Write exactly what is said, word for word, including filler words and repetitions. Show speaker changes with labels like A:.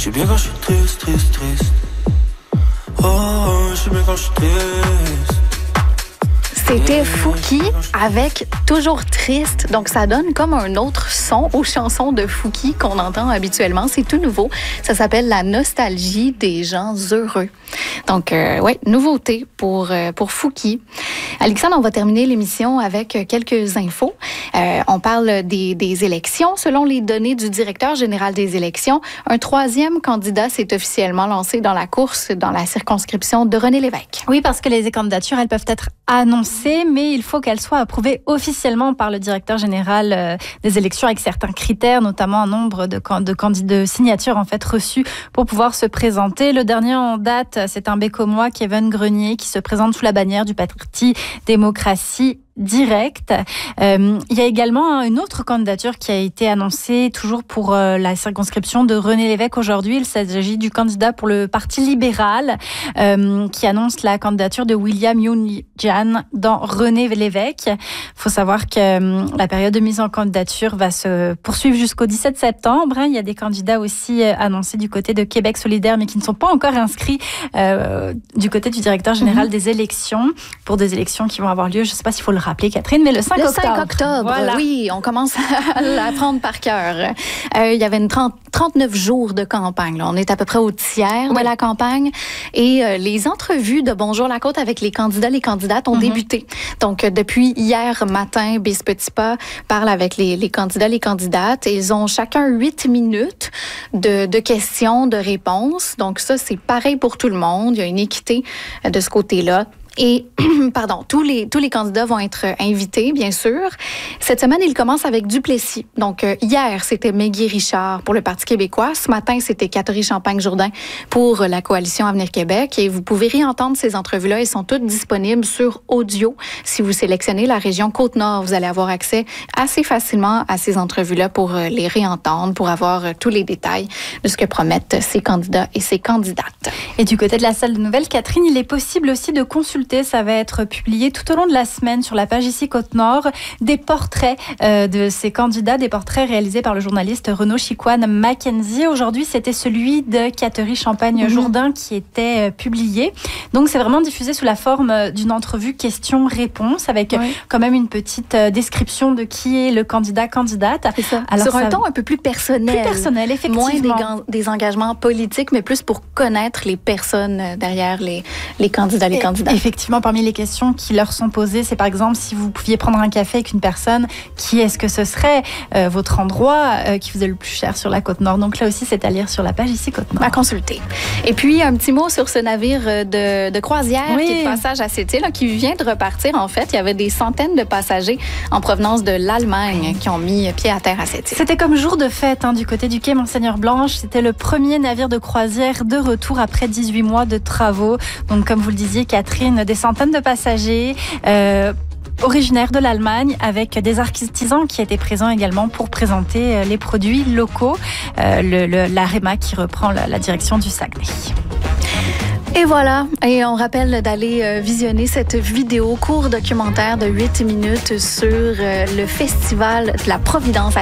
A: Je suis bien quand je suis triste, triste, triste. Oh, je suis bien quand je suis triste.
B: C'était Fouki avec Toujours Triste. Donc, ça donne comme un autre son aux chansons de Fouki qu'on entend habituellement. C'est tout nouveau. Ça s'appelle La nostalgie des gens heureux. Donc, euh, ouais, nouveauté pour, euh, pour Fouki. Alexandre, on va terminer l'émission avec quelques infos. Euh, on parle des, des élections. Selon les données du directeur général des élections, un troisième candidat s'est officiellement lancé dans la course dans la circonscription de René Lévesque.
C: Oui, parce que les candidatures, elles peuvent être annoncées, mais il faut qu'elles soient approuvées officiellement par le directeur général euh, des élections avec certains critères, notamment un nombre de, de, candidats, de signatures en fait reçues pour pouvoir se présenter. Le dernier en date, c'est un Bécomois, Kevin Grenier, qui se présente sous la bannière du Parti démocratie direct. Euh, il y a également une autre candidature qui a été annoncée toujours pour euh, la circonscription de René Lévesque aujourd'hui. Il s'agit du candidat pour le Parti libéral euh, qui annonce la candidature de William Youn-Jan dans René Lévesque. Il faut savoir que euh, la période de mise en candidature va se poursuivre jusqu'au dix-sept septembre. Hein. Il y a des candidats aussi euh, annoncés du côté de Québec solidaire mais qui ne sont pas encore inscrits euh, du côté du directeur général mm-hmm. des élections pour des élections qui vont avoir lieu, je ne sais pas s'il faut le rappeler, Catherine, mais le cinq octobre.
B: Le cinq octobre, voilà. Oui, on commence à l'apprendre par cœur. Euh, il y avait une trente, trente-neuf jours de campagne. Là. On est à peu près au tiers oui. de la campagne. Et euh, les entrevues de Bonjour la Côte avec les candidats, les candidates ont mm-hmm. débuté. Donc, euh, depuis hier matin, Bis Petit Pas parle avec les, les candidats, les candidates. Et ils ont chacun huit minutes de, de questions, de réponses. Donc, ça, c'est pareil pour tout le monde. Il y a une équité de ce côté-là. Et, pardon, tous les, tous les candidats vont être invités, bien sûr. Cette semaine, il commence avec Duplessis. Donc, euh, hier, c'était Meggy Richard pour le Parti québécois. Ce matin, c'était Catherine Champagne-Jourdain pour la Coalition Avenir Québec. Et vous pouvez réentendre ces entrevues-là. Elles sont toutes disponibles sur audio. Si vous sélectionnez la région Côte-Nord, vous allez avoir accès assez facilement à ces entrevues-là pour euh, les réentendre, pour avoir euh, tous les détails de ce que promettent ces candidats et ces candidates.
C: Et du côté de la salle de nouvelles, Catherine, il est possible aussi de consulter. Ça va être publié tout au long de la semaine sur la page ici Côte-Nord, des portraits euh, de ces candidats, des portraits réalisés par le journaliste Renaud Chicoine Mackenzie. Aujourd'hui, c'était celui de Catherine Champagne-Jourdain mmh. qui était euh, publié. Donc, c'est vraiment diffusé sous la forme d'une entrevue questions-réponses avec oui. quand même une petite euh, description de qui est le candidat-candidate.
B: C'est ça. Alors, sur ça, un ton un peu plus personnel.
C: Plus personnel, effectivement.
B: Moins des, gan- des engagements politiques, mais plus pour connaître les personnes derrière les, les candidats, les
C: et,
B: candidats.
C: Effectivement, parmi les questions qui leur sont posées, c'est par exemple si vous pouviez prendre un café avec une personne, qui est-ce que ce serait euh, votre endroit euh, qui vous est le plus cher sur la Côte-Nord. Donc là aussi, c'est à lire sur la page ici Côte-Nord.
B: À consulter. Et puis, un petit mot sur ce navire de, de croisière oui. qui est de passage à cette île, qui vient de repartir. En fait, il y avait des centaines de passagers en provenance de l'Allemagne qui ont mis pied à terre à cette île.
C: C'était comme jour de fête hein, du côté du quai Monseigneur-Blanche. C'était le premier navire de croisière de retour après dix-huit mois de travaux. Donc, comme vous le disiez, Catherine, des centaines de passagers euh, originaires de l'Allemagne avec des artisans qui étaient présents également pour présenter les produits locaux. Euh, le, le, l'Arema qui reprend la, la direction du Saguenay.
B: Et voilà, et on rappelle d'aller visionner cette vidéo court documentaire de huit minutes sur le festival de la Providence